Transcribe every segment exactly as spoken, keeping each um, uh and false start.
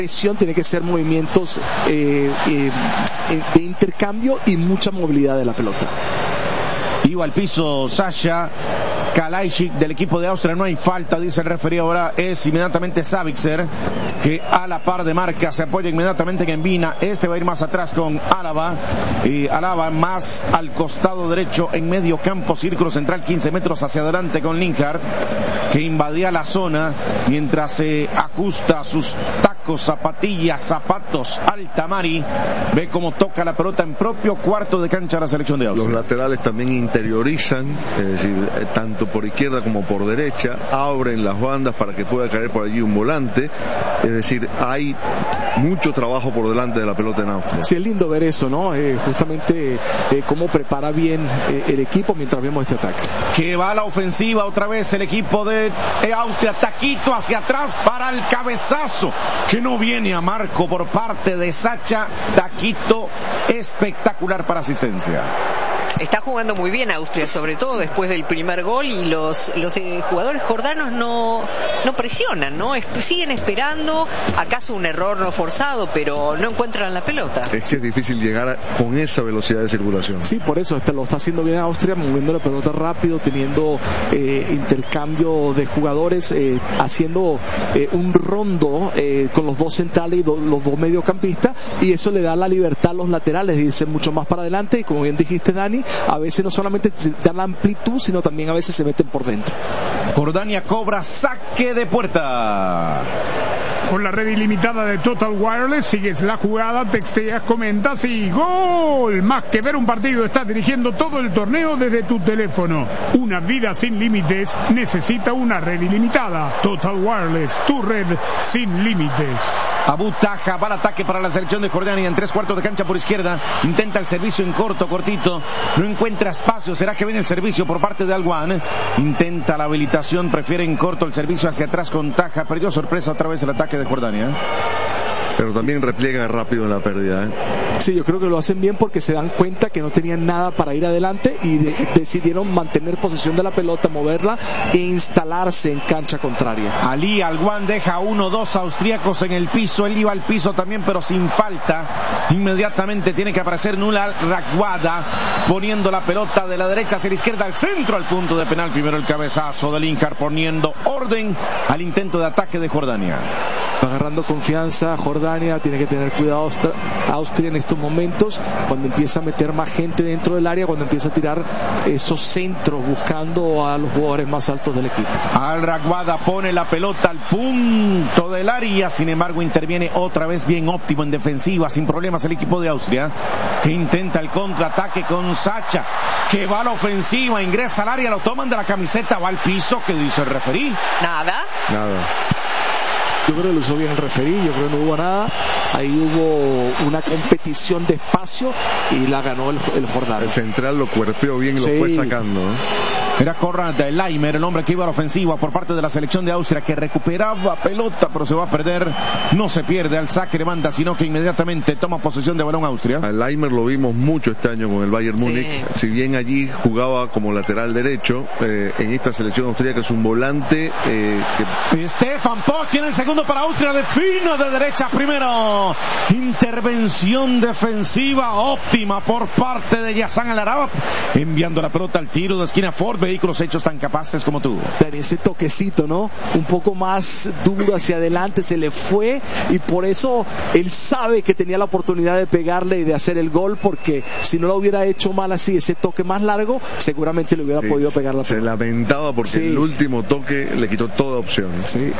presión, tiene que ser movimientos eh, eh, de intercambio y mucha movilidad de la pelota. Iba al piso Sasha Kalajdzic del equipo de Austria, no hay falta, dice el referee. Ahora es inmediatamente Sabitzer, que a la par de marca se apoya inmediatamente en Envina. Este va a ir más atrás con Álava, y Álava más al costado derecho en medio campo, círculo central quince metros hacia adelante con Linkard, que invadía la zona mientras se ajusta sus tacos, zapatillas, zapatos. Altamari ve cómo toca la pelota en propio cuarto de cancha la selección de Austria. Los laterales también interiorizan, es decir, tanto por izquierda como por derecha, abren las bandas para que pueda caer por allí un volante. Es decir, hay mucho trabajo por delante de la pelota en Austria. Sí, es lindo ver eso, ¿no? Eh, justamente eh, cómo prepara bien eh, el equipo mientras vemos este ataque. Que va a la ofensiva otra vez el equipo de Austria. Taquito hacia atrás para el cabezazo, que no viene a marco por parte de Sacha. Taquito espectacular para asistencia. Está jugando muy bien Austria, sobre todo después del primer gol, y los, los eh, jugadores jordanos no, no presionan, ¿no? Es, siguen esperando, acaso un error no forzado, pero no encuentran la pelota. Es que es difícil llegar a, con esa velocidad de circulación. Sí, por eso este, lo está haciendo bien Austria, moviendo la pelota rápido, teniendo eh, intercambio de jugadores, eh, haciendo eh, un rondo eh, con los dos centrales y do, los dos mediocampistas, y eso le da la libertad a los laterales de irse mucho más para adelante, y como bien dijiste, Dani, a veces no solamente dan la amplitud, sino también a veces se meten por dentro. Jordania cobra saque de puerta. Con la red ilimitada de Total Wireless, sigues la jugada, texteas, comentas y ¡gol! Más que ver un partido, estás dirigiendo todo el torneo desde tu teléfono. Una vida sin límites necesita una red ilimitada. Total Wireless, tu red sin límites. Abu Taha va al ataque para la selección de Jordania en tres cuartos de cancha por izquierda. Intenta el servicio en corto, cortito. No encuentra espacio. ¿Será que viene el servicio por parte de Alwan? Intenta la habilitación, prefiere en corto el servicio hacia atrás con Taha. Perdió sorpresa otra vez el ataque de Jordania. Pero también repliega rápido en la pérdida, ¿eh? Sí, yo creo que lo hacen bien porque se dan cuenta que no tenían nada para ir adelante y de, decidieron mantener posesión de la pelota, moverla e instalarse en cancha contraria. Ali Alwan deja uno dos austríacos en el piso. Él iba al piso también, pero sin falta. Inmediatamente tiene que aparecer Nula Rakwada, poniendo la pelota de la derecha hacia la izquierda, al centro, al punto de penal. Primero el cabezazo de Linkard, poniendo orden al intento de ataque de Jordania. Va agarrando confianza Jordania, tiene que tener cuidado Austria en estos momentos, cuando empieza a meter más gente dentro del área, cuando empieza a tirar esos centros buscando a los jugadores más altos del equipo. Al Rakwada pone la pelota al punto del área, sin embargo interviene otra vez bien óptimo en defensiva, sin problemas el equipo de Austria, que intenta el contraataque con Sacha, que va a la ofensiva, ingresa al área, lo toman de la camiseta, va al piso. ¿Qué dice el referí? Nada. Nada. Yo creo que lo hizo bien el referí, yo creo que no hubo nada. Ahí hubo una competición de espacio y la ganó el, el Jordania. El central lo cuerpeó bien y sí. Lo fue sacando, ¿eh? Era Konrad Laimer, el hombre que iba a la ofensiva por parte de la selección de Austria, que recuperaba pelota, pero se va a perder. No se pierde al saque de banda, sino que inmediatamente toma posesión de balón Austria. A Laimer lo vimos mucho este año con el Bayern Múnich. Sí. Si bien allí jugaba como lateral derecho, eh, en esta selección austríaca es un volante eh, que... Stefan Poch tiene el segundo para Austria, de fino de derecha primero. Intervención defensiva óptima por parte de Yazan Al-Arab, enviando la pelota al tiro de esquina. Ford, vehículos hechos tan capaces como tú. Pero ese toquecito, ¿no? Un poco más duro hacia adelante, se le fue, y por eso él sabe que tenía la oportunidad de pegarle y de hacer el gol, porque si no lo hubiera hecho mal así, ese toque más largo, seguramente le hubiera sí, podido pegar la pelota. Se lamentaba porque sí. El último toque le quitó toda opción. Sí.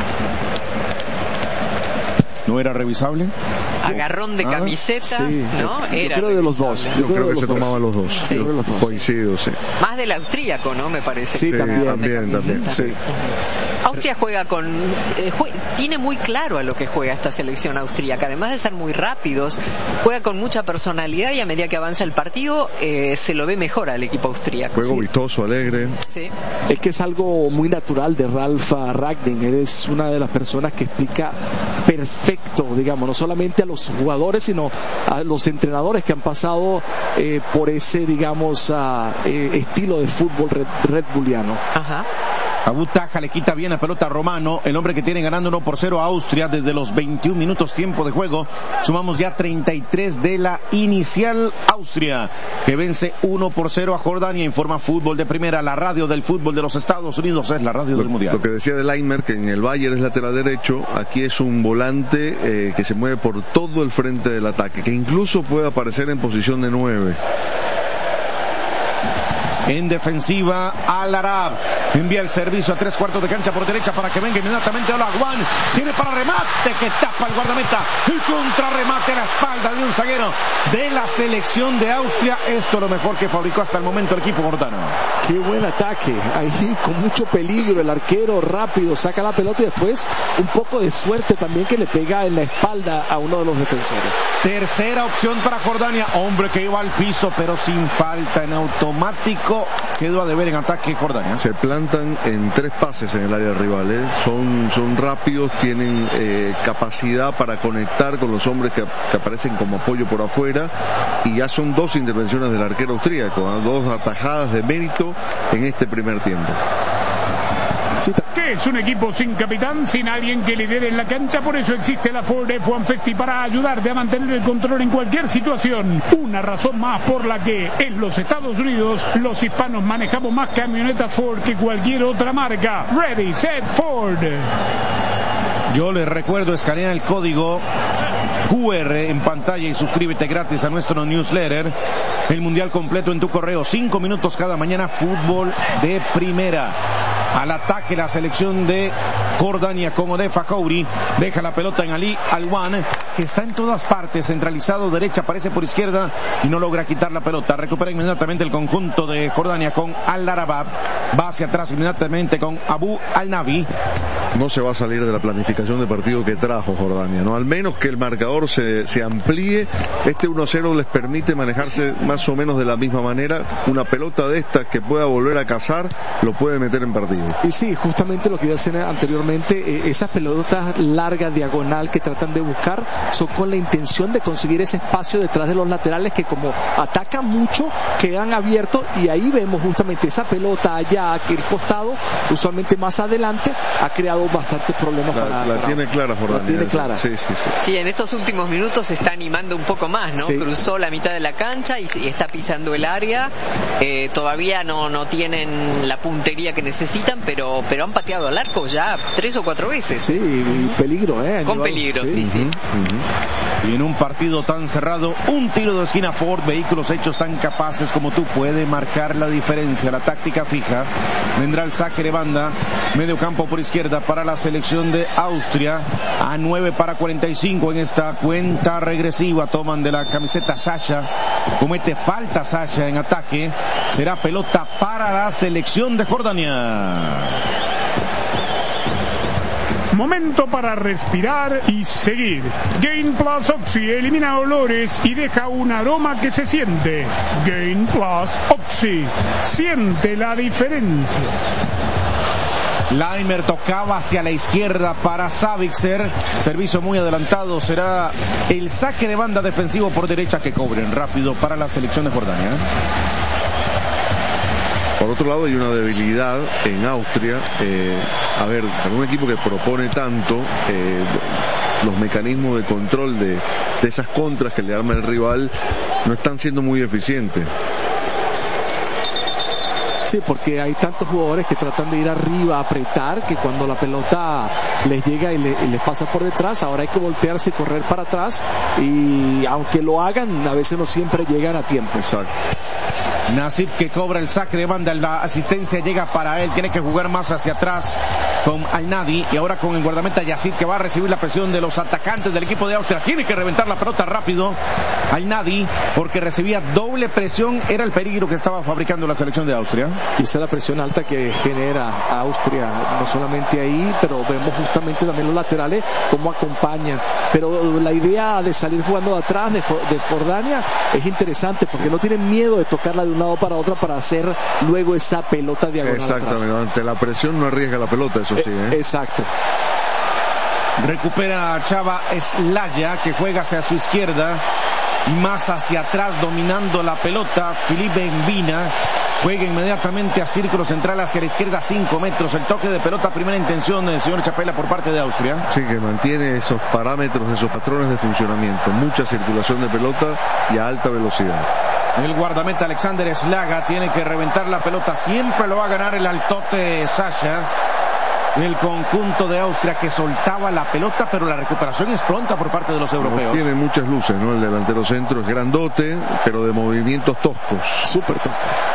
¿No era revisable? Agarrón de camiseta, sí. ¿no? Yo era creo de los dos. Yo, yo creo, creo que se dos. tomaban los dos. Sí. Yo creo los dos. Coincido, sí. Más del austríaco, ¿no? Me parece. Sí, sí también. También, también. Sí. Austria juega con... Eh, jue, tiene muy claro a lo que juega esta selección austríaca. Además de ser muy rápidos, juega con mucha personalidad, y a medida que avanza el partido, eh, se lo ve mejor al equipo austríaco. Juego sí. vistoso, alegre. Sí. Es que es algo muy natural de Ralf Rangnick. Él es una de las personas que explica perfecto, digamos, no solamente a los jugadores, sino a los entrenadores que han pasado eh, por ese, digamos, uh, eh, estilo de fútbol red, red bulliano. Ajá. Abu Taja le quita bien la pelota a Romano, el hombre que tiene ganando uno por cero a Austria desde los veintiún minutos tiempo de juego. Sumamos ya treinta y tres de la inicial. Austria que vence uno por cero a Jordania. Informa Fútbol de Primera, la radio del fútbol de los Estados Unidos, es la radio lo, del Mundial. Lo que decía de Leimer, que en el Bayern es lateral derecho, aquí es un volante eh, que se mueve por todo el frente del ataque, que incluso puede aparecer en posición de nueve. En defensiva, Al-Arab envía el servicio a tres cuartos de cancha por derecha para que venga inmediatamente Olajuwon. Tiene para remate que tapa el guardameta. El contrarremate a la espalda de un zaguero de la selección de Austria. Esto es lo mejor que fabricó hasta el momento el equipo jordano. Qué buen ataque. Ahí con mucho peligro. El arquero rápido saca la pelota y después un poco de suerte también que le pega en la espalda a uno de los defensores. Tercera opción para Jordania. Hombre que iba al piso pero sin falta en automático. Quedó a deber en ataque Jordania. Se plantan en tres pases en el área rival, ¿eh? son, son rápidos, tienen eh, capacidad para conectar con los hombres que, que aparecen como apoyo por afuera, y ya son dos intervenciones del arquero austríaco, ¿eh? Dos atajadas de mérito en este primer tiempo. Que es un equipo sin capitán, sin alguien que lidere en la cancha, por eso existe la Ford F uno cincuenta para ayudarte a mantener el control en cualquier situación. Una razón más por la que en los Estados Unidos los hispanos manejamos más camionetas Ford que cualquier otra marca. Ready, set, Ford. Yo les recuerdo, escanea el código Q R en pantalla y suscríbete gratis a nuestro newsletter. El mundial completo en tu correo, cinco minutos cada mañana, fútbol de primera. Al ataque la selección de Jordania con Odefa Houri, deja la pelota en Ali Alwan, que está en todas partes, centralizado, derecha, aparece por izquierda y no logra quitar la pelota. Recupera inmediatamente el conjunto de Jordania con Al-Arabab, va hacia atrás inmediatamente con Abu Al-Nabi. No se va a salir de la planificación de partido que trajo Jordania, ¿no? Al menos que el marcador se, se amplíe. Este uno cero les permite manejarse más o menos de la misma manera. Una pelota de esta que pueda volver a cazar, lo puede meter en partido. Y sí, justamente lo que iba a hacer anteriormente, eh, esas pelotas largas, diagonal, que tratan de buscar, son con la intención de conseguir ese espacio detrás de los laterales que, como atacan mucho, quedan abiertos, y ahí vemos justamente esa pelota allá, aquel costado, usualmente más adelante, ha creado bastantes problemas la, para... La para tiene clara Jordania. La tiene clara. Sí, sí, sí. Sí, en estos últimos minutos se está animando un poco más, ¿no? Sí. Cruzó la mitad de la cancha y, y está pisando el área. Eh, todavía no, no tienen la puntería que necesitan, pero, pero han pateado al arco ya tres o cuatro veces. Sí, y peligro, ¿eh? Con peligro, sí, sí. sí. Uh-huh, uh-huh. Y en un partido tan cerrado, un tiro de esquina Ford, vehículos hechos tan capaces como tú, puede marcar la diferencia. La táctica fija. Vendrá el saque de banda, medio campo por izquierda para la selección de Austria, a nueve para cuarenta y cinco en esta cuenta regresiva. Toman de la camiseta Sasha, comete falta Sasha en ataque, será pelota para la selección de Jordania. Momento para respirar y seguir. Gain Plus Oxy elimina olores y deja un aroma que se siente. Gain Plus Oxy, siente la diferencia. Leimer tocaba hacia la izquierda para Savitzer, servicio muy adelantado, será el saque de banda defensivo por derecha que cobren rápido para la selección de Jordania. Por otro lado, hay una debilidad en Austria. Eh, a ver, en un equipo que propone tanto, eh, los mecanismos de control de, de esas contras que le arma el rival no están siendo muy eficientes. Sí, porque hay tantos jugadores que tratan de ir arriba a apretar, que cuando la pelota les llega y, le, y les pasa por detrás, ahora hay que voltearse y correr para atrás, y aunque lo hagan, a veces no siempre llegan a tiempo. Exacto. Nasib que cobra el saque de banda, la asistencia llega para él, tiene que jugar más hacia atrás con Al-Nadi, y ahora con el guardameta Yacid, que va a recibir la presión de los atacantes del equipo de Austria. Tiene que reventar la pelota rápido Al-Nadi, porque recibía doble presión, era el peligro que estaba fabricando la selección de Austria. Y esa es la presión alta que genera Austria, no solamente ahí, pero vemos justamente también los laterales cómo acompañan. Pero la idea de salir jugando de atrás de, de Jordania es interesante, porque no tienen miedo de tocarla de un lado para otro para hacer luego esa pelota diagonal. Exactamente, atrás. Ante la presión no arriesga la pelota, eso sí, ¿eh? Exacto. Recupera Chava Slaya, que juega hacia su izquierda. más hacia atrás dominando la pelota. Felipe Mbina juega inmediatamente a círculo central hacia la izquierda, cinco metros. El toque de pelota, primera intención del señor Chapela por parte de Austria. Sí, que mantiene esos parámetros, esos patrones de funcionamiento. Mucha circulación de pelota y a alta velocidad. El guardameta Alexander Slaga tiene que reventar la pelota. Siempre lo va a ganar el altote Sasha del conjunto de Austria, que soltaba la pelota, pero la recuperación es pronta por parte de los europeos. No tiene muchas luces, ¿no? El delantero centro es grandote, pero de movimientos toscos. Súper toscos.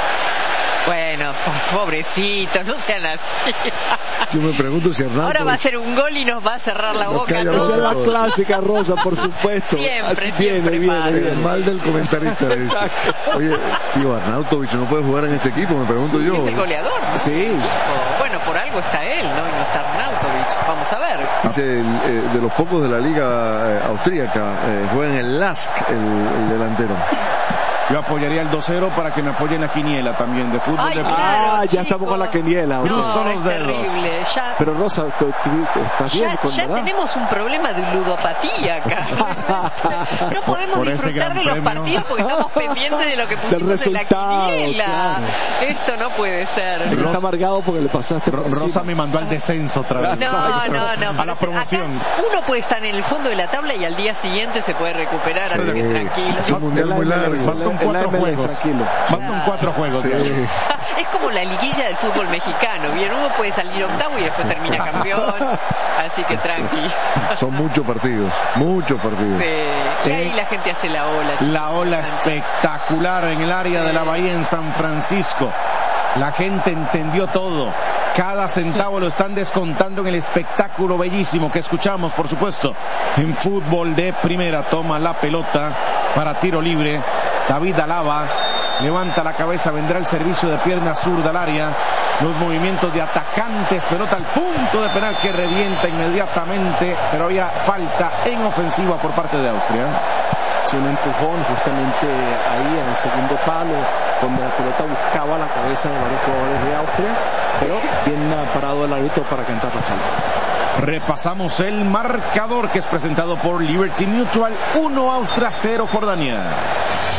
Bueno, pobrecito, no sean así. Yo me pregunto si Hernán... Ahora va a ser un gol y nos va a cerrar la boca a Esa todos. es la clásica, Rosa, por supuesto. Siempre, Así siempre viene, pasa. viene, viene. Mal del comentarista. Dice. Oye, tío, Arnautovic no puede jugar en este equipo, me pregunto Sí, yo. Es el goleador. Sí. Bueno, por algo está él, ¿no? Y no está Arnautovic. Vamos a ver. Dice, el, eh, de los pocos de la liga eh, austríaca, eh, juega en el L A S K, el, el delantero. Yo apoyaría el dos cero para que me apoyen la quiniela también de fútbol. Ay, de... claro, Ah, ya chico. estamos con la quiniela. Cruz ok. son No, los es dedos. terrible. Ya, Pero Rosa, tú, tú estás bien ya, con ya verdad. tenemos un problema de ludopatía acá. No podemos Por ese disfrutar gran de los premio. partidos porque estamos pendientes de lo que pusimos en la resultado, quiniela. claro. Esto no puede ser. Está amargado porque le pasaste por Rosa encima. me mandó al descenso otra vez. No, no, no. A pero la promoción. acá uno puede estar en el fondo de la tabla y al día siguiente se puede recuperar, Sí. así que tranquilo. Es un mundial muy largo. Vas con El cuatro M L es juegos. tranquilo. Vas con cuatro juegos. Sí. digamos. Es como la liguilla del fútbol mexicano. Bien, uno puede salir octavo y después termina campeón. Así que tranqui. Son muchos partidos, muchos partidos. Sí. Y ahí la gente hace la ola. chicos. La ola espectacular en el área de la Bahía en San Francisco. La gente entendió todo. Cada centavo lo están descontando en el espectáculo bellísimo que escuchamos, por supuesto, en fútbol de primera. Toma la pelota para tiro libre. David Alaba levanta la cabeza, vendrá el servicio de pierna zurda al área. Los movimientos de atacantes, pelota al punto de penal que revienta inmediatamente, pero había falta en ofensiva por parte de Austria. Sí, un empujón justamente ahí en el segundo palo, donde la pelota buscaba la cabeza de varios jugadores de Austria, pero bien parado el árbitro para cantar la falta. Repasamos el marcador que es presentado por Liberty Mutual. uno Austria, cero Jordania.